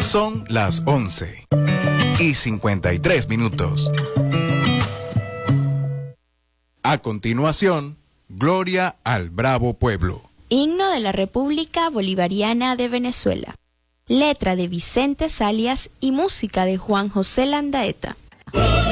Son las 11:53. A continuación, Gloria al Bravo Pueblo. Himno de la República Bolivariana de Venezuela. Letra de Vicente Salias y música de Juan José Landaeta.